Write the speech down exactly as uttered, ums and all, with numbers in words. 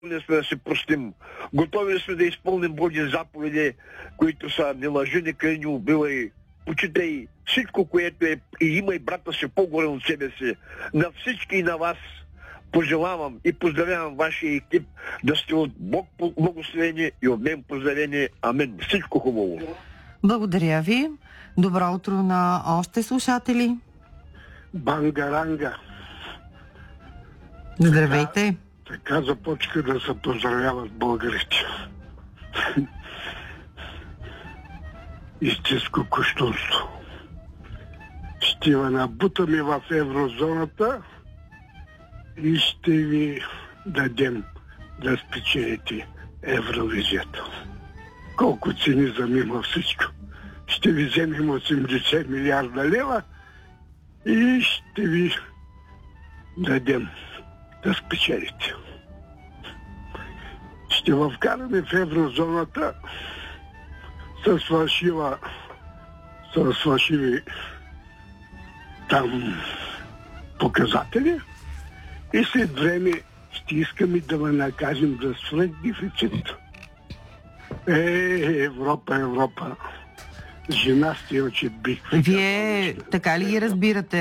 Не сме да се простим. Готови сме да изпълним Божи заповеди, които са не лъжи, не край, не убивай, почитай всичко, което е и има и брата си по-горе от себе си. На всички и на вас пожелавам и поздравявам вашия екип да сте от Бог благословени и от мен поздравени. Амин. Всичко хубаво. Благодаря ви. Добро утро на още слушатели. Бангаранга. Здравейте. Така, така започка да се поздравяват българите. Истинско кощунство. Ще ви набутаме в еврозоната и ще ви дадем да спечелите Евровизията. Колко цинизъм има всичко. Ще ви вземем осемдесет милиарда лева и ще ви дадем да спечелите. Ще ви вкараме в еврозоната с фалшива, с фалшиви там показатели и след време ще искаме да ви накажем за свръхдефицит. Е, Европа, Европа. Жена сте очи бих. Вие така ли ги разбирате?